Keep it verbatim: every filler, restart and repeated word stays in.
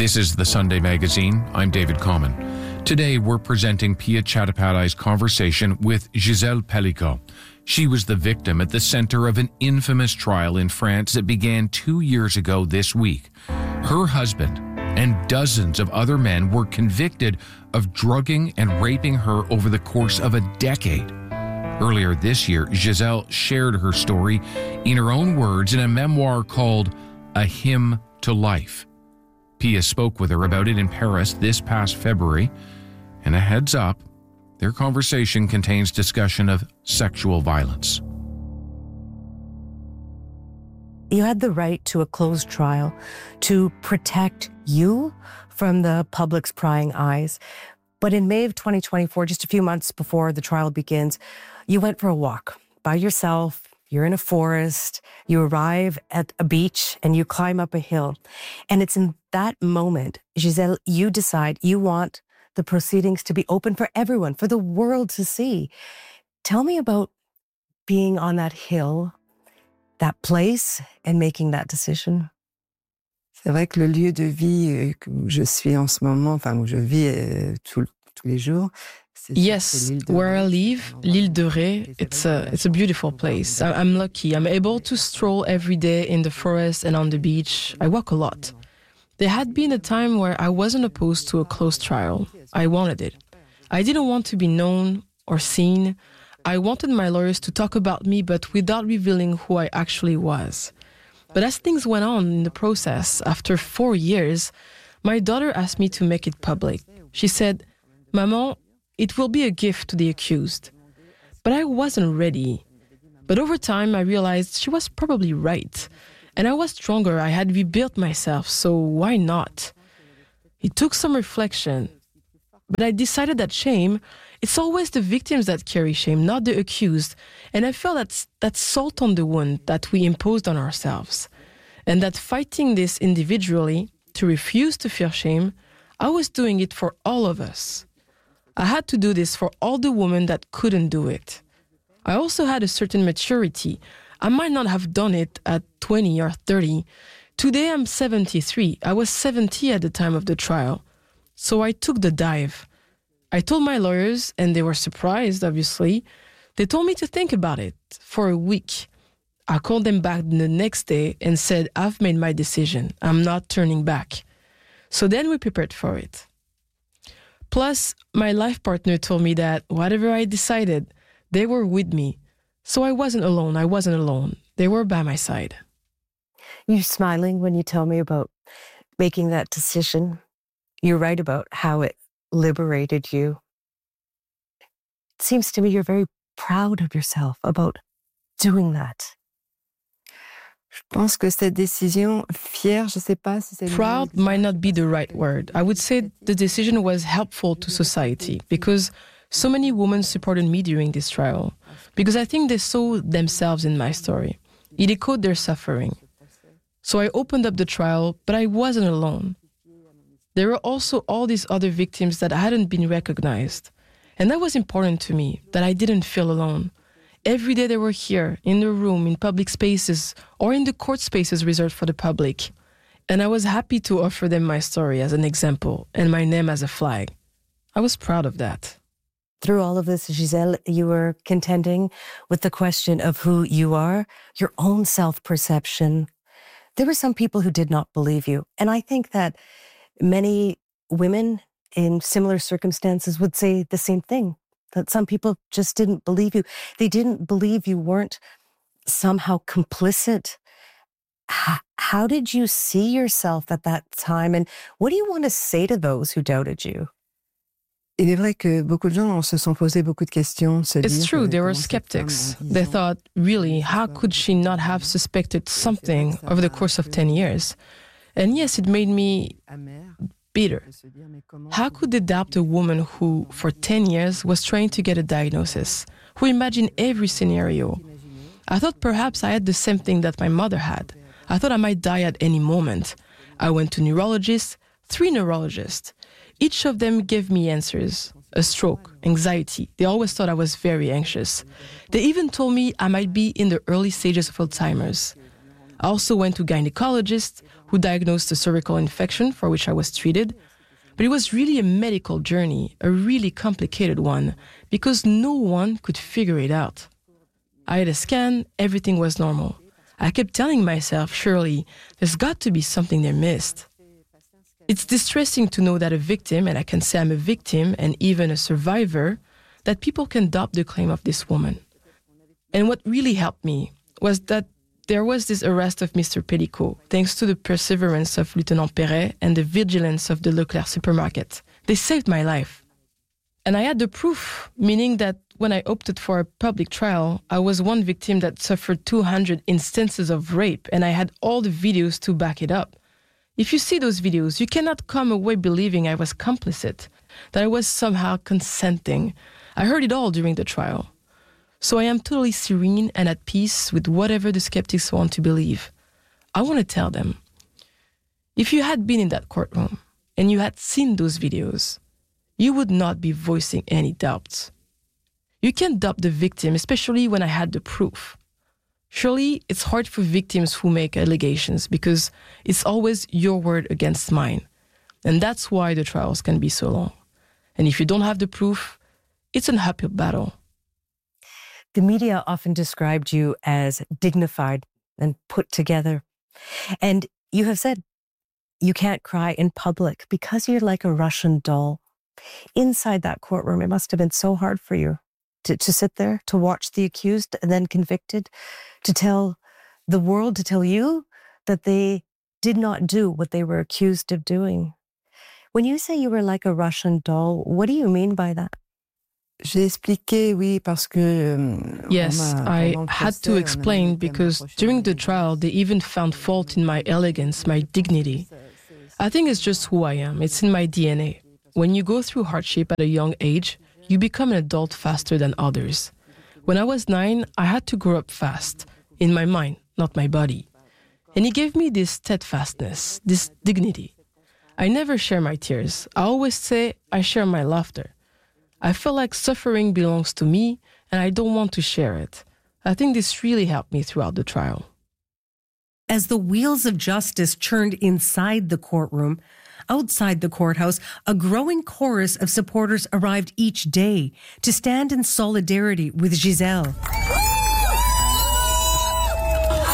This is the Sunday Magazine. I'm David Common. Today, we're presenting Pia Chattopadhyay's conversation with Gisèle Pelicot. She was the victim at the center of an infamous trial in France that began two years ago this week. Her husband and dozens of other men were convicted of drugging and raping her over the course of a decade. Earlier this year, Gisèle shared her story in her own words in a memoir called A Hymn to Life. Pia spoke with her about it in Paris this past February, and a heads up, their conversation contains discussion of sexual violence. You had the right to a closed trial to protect you from the public's prying eyes. But in May of twenty twenty-four, just a few months before the trial begins, you went for a walk by yourself. You're in a forest, you arrive at a beach, and you climb up a hill. And it's in that moment, Gisèle, you decide you want the proceedings to be open for everyone, for the world to see. Tell me about being on that hill, that place, and making that decision. C'est vrai que le lieu de vie où je suis en ce moment, enfin où je vis euh, tout, tous les jours. Yes, where I live, l'Île de Ré, it's a, it's a beautiful place. I, I'm lucky. I'm able to stroll every day in the forest and on the beach. I walk a lot. There had been a time where I wasn't opposed to a closed trial. I wanted it. I didn't want to be known or seen. I wanted my lawyers to talk about me, but without revealing who I actually was. But as things went on in the process, after four years, my daughter asked me to make it public. She said, "Maman, it will be a gift to the accused." But I wasn't ready. But over time, I realized she was probably right. And I was stronger. I had rebuilt myself, so why not? It took some reflection. But I decided that shame, it's always the victims that carry shame, not the accused. And I felt that, that salt on the wound that we imposed on ourselves. And that fighting this individually, to refuse to feel shame, I was doing it for all of us. I had to do this for all the women that couldn't do it. I also had a certain maturity. I might not have done it at twenty or thirty. Today I'm seventy-three. I was seventy at the time of the trial. So I took the dive. I told my lawyers, and they were surprised, obviously. They told me to think about it for a week. I called them back the next day and said, "I've made my decision. I'm not turning back." So then we prepared for it. Plus, my life partner told me that whatever I decided, they were with me. So I wasn't alone. I wasn't alone. They were by my side. You smiling when you tell me about making that decision. You're right about how it liberated you. It seems to me you're very proud of yourself about doing that. Je pense que cette décision, fière, je sais pas si c'est... Proud might not be the right word. I would say the decision was helpful to society because so many women supported me during this trial. Because I think they saw themselves in my story. It echoed their suffering. So I opened up the trial, but I wasn't alone. There were also all these other victims that hadn't been recognized. And that was important to me, that I didn't feel alone. Every day they were here, in the room, in public spaces, or in the court spaces reserved for the public. And I was happy to offer them my story as an example and my name as a flag. I was proud of that. Through all of this, Gisèle, you were contending with the question of who you are, your own self-perception. There were some people who did not believe you. And I think that many women in similar circumstances would say the same thing. That some people just didn't believe you. They didn't believe you weren't somehow complicit. How, how did you see yourself at that time? And what do you want to say to those who doubted you? Il est vrai que beaucoup de gens se sont posé beaucoup de questions. Se It's dire, true, there were comment cette skeptics. femme, en They dix ans, thought, really, how could she not have suspected something over the course of ten years? And yes, it made me amère, bitter. de se dire, mais comment How could they doubt a woman who, for ten years, was trying to get a diagnosis, who imagined every scenario? I thought perhaps I had the same thing that my mother had. I thought I might die at any moment. I went to neurologists, three neurologists. Each of them gave me answers. A stroke, anxiety. They always thought I was very anxious. They even told me I might be in the early stages of Alzheimer's. I also went to gynecologists who diagnosed a cervical infection for which I was treated. But it was really a medical journey, a really complicated one, because no one could figure it out. I had a scan, everything was normal. I kept telling myself, surely, there's got to be something they missed. It's distressing to know that a victim, and I can say I'm a victim and even a survivor, that people can doubt the claim of this woman. And what really helped me was that there was this arrest of Mister Pellicot, thanks to the perseverance of Lieutenant Perret and the vigilance of the Leclerc supermarket. They saved my life. And I had the proof, meaning that when I opted for a public trial, I was one victim that suffered two hundred instances of rape, and I had all the videos to back it up. If you see those videos, you cannot come away believing I was complicit, that I was somehow consenting. I heard it all during the trial. So I am totally serene and at peace with whatever the skeptics want to believe. I want to tell them, if you had been in that courtroom and you had seen those videos, you would not be voicing any doubts. You can't doubt the victim, especially when I had the proof. Surely, it's hard for victims who make allegations because it's always your word against mine. And that's why the trials can be so long. And if you don't have the proof, it's an uphill battle. The media often described you as dignified and put together. And you have said you can't cry in public because you're like a Russian doll. Inside that courtroom, it must have been so hard for you to, to sit there, to watch the accused and then convicted, to tell the world, to tell you that they did not do what they were accused of doing. When you say you were like a Russian doll, what do you mean by that? J'ai expliqué, oui, parce que... Yes, I had to explain because during the trial, they even found fault in my elegance, my dignity. I think it's just who I am. It's in my D N A. When you go through hardship at a young age, you become an adult faster than others. When I was nine, I had to grow up fast, in my mind, not my body. And he gave me this steadfastness, this dignity. I never share my tears. I always say I share my laughter. I feel like suffering belongs to me, and I don't want to share it. I think this really helped me throughout the trial. As the wheels of justice churned inside the courtroom, outside the courthouse, a growing chorus of supporters arrived each day to stand in solidarity with Gisèle.